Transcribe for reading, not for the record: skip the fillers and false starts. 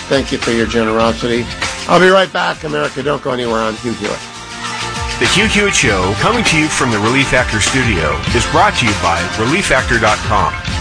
Thank you for your generosity. I'll be right back. America, don't go anywhere on Hugh Hewitt. The Hugh Hewitt Show, coming to you from the Relief Factor studio, is brought to you by ReliefFactor.com.